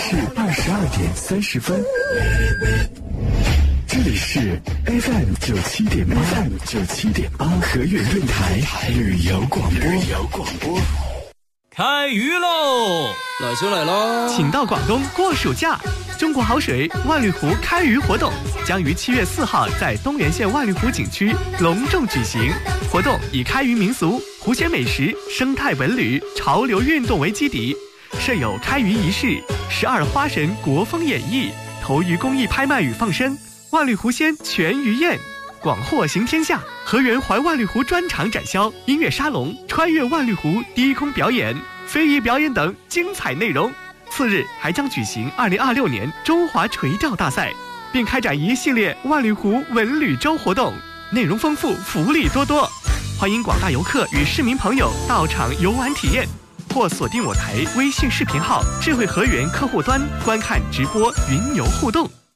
是22:30。这里是 FM 97.8和悦电台旅游广播。 开鱼喽！ 来就来喽！ 请到广东过暑假，中国好水万绿湖开鱼活动将于7月4号在东源县万绿湖景区隆重举行。活动以开渔民俗、湖鲜美食、生态文旅、潮流运动为基底，设有开渔仪式、12花神国风演绎、投鱼公益拍卖与放生、万绿湖鲜全鱼宴、广货行天下、河源怀万绿湖专场展销、音乐沙龙、穿越万绿湖低空表演、非遗表演等精彩内容。次日还将举行2026年中华垂钓大赛，并开展一系列万绿湖文旅周活动，内容丰富，福利多多。欢迎广大游客与市民朋友到场游玩体验，或锁定我台微信视频号智慧河源客户端观看直播云游互动。